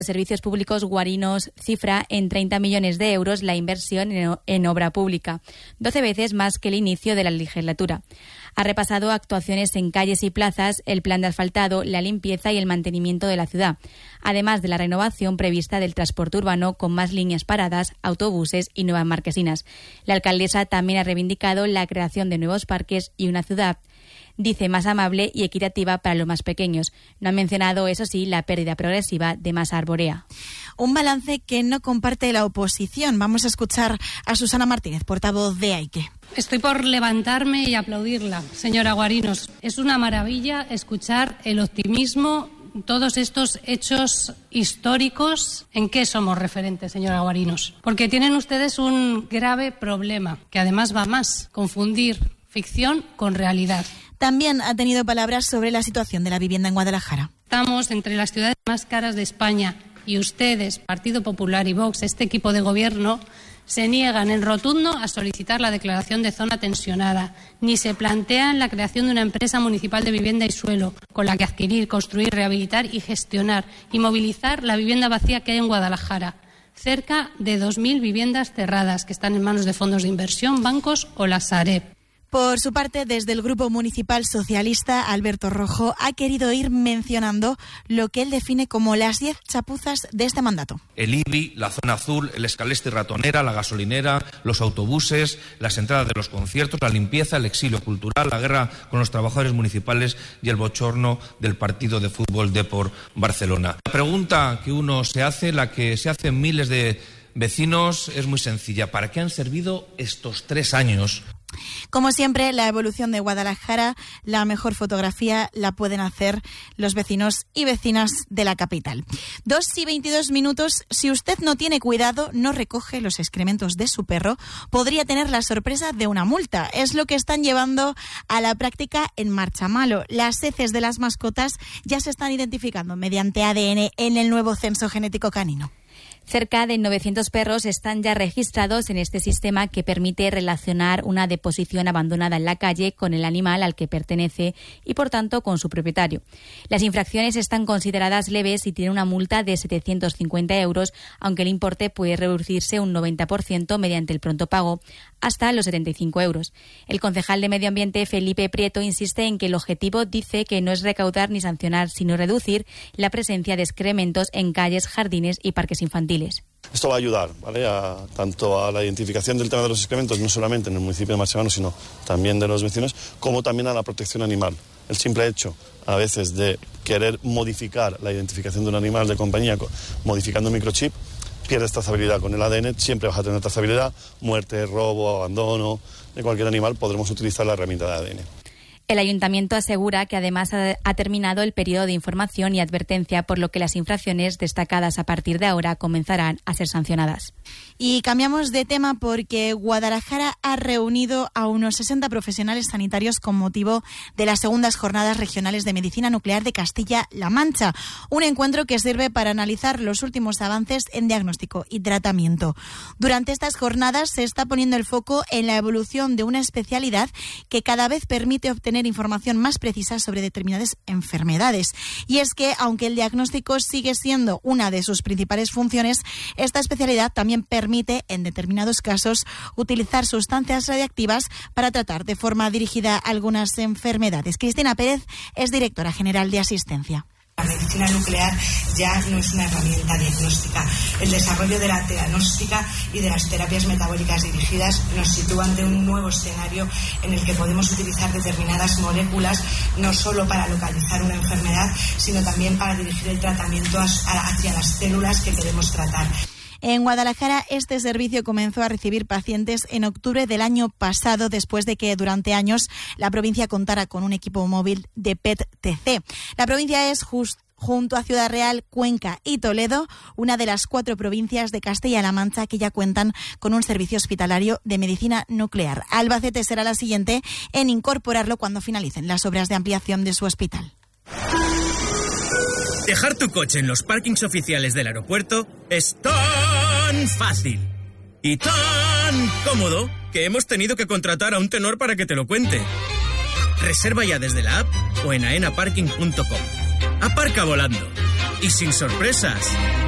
Servicios Públicos Guarinos cifra en 30 millones de euros la inversión en obra pública, 12 veces más que el inicio de la legislatura. Ha repasado actuaciones en calles y plazas, el plan de asfaltado, la limpieza y el mantenimiento de la ciudad, además de la renovación prevista del transporte urbano con más líneas paradas, autobuses y nuevas marquesinas. La alcaldesa también ha reivindicado la creación de nuevos parques y una ciudad, dice, más amable y equitativa para los más pequeños. No ha mencionado, eso sí, la pérdida progresiva de masa arbórea. Un balance que no comparte la oposición. Vamos a escuchar a Susana Martínez, portavoz de AIQUE. Estoy por levantarme y aplaudirla, señora Guarinos. Es una maravilla escuchar el optimismo, todos estos hechos históricos. ¿En qué somos referentes, señora Guarinos? Porque tienen ustedes un grave problema, que además va más, confundir ficción con realidad. También ha tenido palabras sobre la situación de la vivienda en Guadalajara. Estamos entre las ciudades más caras de España y ustedes, Partido Popular y Vox, este equipo de gobierno, se niegan en rotundo a solicitar la declaración de zona tensionada, ni se plantean la creación de una empresa municipal de vivienda y suelo con la que adquirir, construir, rehabilitar y gestionar y movilizar la vivienda vacía que hay en Guadalajara. Cerca de 2.000 viviendas cerradas que están en manos de fondos de inversión, bancos o la Sareb. Por su parte, desde el Grupo Municipal Socialista, Alberto Rojo ha querido ir mencionando lo que él define como las 10 chapuzas de este mandato. El IBI, la zona azul, el escaleste y ratonera, la gasolinera, los autobuses, las entradas de los conciertos, la limpieza, el exilio cultural, la guerra con los trabajadores municipales y el bochorno del partido de fútbol Depor Barcelona. La pregunta que uno se hace, la que se hacen miles de vecinos, es muy sencilla. ¿Para qué han servido estos 3 años? Como siempre, la evolución de Guadalajara, la mejor fotografía la pueden hacer los vecinos y vecinas de la capital. 2:22. Si usted no tiene cuidado, no recoge los excrementos de su perro, podría tener la sorpresa de una multa. Es lo que están llevando a la práctica en Marchamalo. Las heces de las mascotas ya se están identificando mediante ADN en el nuevo censo genético canino. Cerca de 900 perros están ya registrados en este sistema que permite relacionar una deposición abandonada en la calle con el animal al que pertenece y, por tanto, con su propietario. Las infracciones están consideradas leves y tienen una multa de 750 euros, aunque el importe puede reducirse un 90% mediante el pronto pago, hasta los 75 euros. El concejal de Medio Ambiente, Felipe Prieto, insiste en que el objetivo, dice, que no es recaudar ni sancionar, sino reducir la presencia de excrementos en calles, jardines y parques infantiles. Esto va a ayudar, ¿vale?, tanto a la identificación del tema de los excrementos, no solamente en el municipio de Marchamalo, sino también de los vecinos, como también a la protección animal. El simple hecho, a veces, de querer modificar la identificación de un animal de compañía, modificando un microchip, pierdes trazabilidad. Con el ADN siempre vas a tener trazabilidad, muerte, robo, abandono de cualquier animal, podremos utilizar la herramienta de ADN. El ayuntamiento asegura que además ha terminado el periodo de información y advertencia, por lo que las infracciones destacadas a partir de ahora comenzarán a ser sancionadas. Y cambiamos de tema porque Guadalajara ha reunido a unos 60 profesionales sanitarios con motivo de las segundas jornadas regionales de medicina nuclear de Castilla-La Mancha. Un encuentro que sirve para analizar los últimos avances en diagnóstico y tratamiento. Durante estas jornadas se está poniendo el foco en la evolución de una especialidad que cada vez permite obtener información más precisa sobre determinadas enfermedades. Y es que, aunque el diagnóstico sigue siendo una de sus principales funciones, esta especialidad también permite, en determinados casos, utilizar sustancias radiactivas para tratar de forma dirigida algunas enfermedades. Cristina Pérez es directora general de asistencia. La medicina nuclear ya no es una herramienta diagnóstica. El desarrollo de la diagnóstica y de las terapias metabólicas dirigidas nos sitúa ante un nuevo escenario en el que podemos utilizar determinadas moléculas no solo para localizar una enfermedad, sino también para dirigir el tratamiento hacia las células que queremos tratar. En Guadalajara, este servicio comenzó a recibir pacientes en octubre del año pasado, después de que durante años la provincia contara con un equipo móvil de PET-TC. La provincia es junto a Ciudad Real, Cuenca y Toledo, una de las 4 provincias de Castilla-La Mancha que ya cuentan con un servicio hospitalario de medicina nuclear. Albacete será la siguiente en incorporarlo cuando finalicen las obras de ampliación de su hospital. Dejar tu coche en los parkings oficiales del aeropuerto es tan fácil y tan cómodo que hemos tenido que contratar a un tenor para que te lo cuente. Reserva ya desde la app o en aenaparking.com. Aparca volando y sin sorpresas.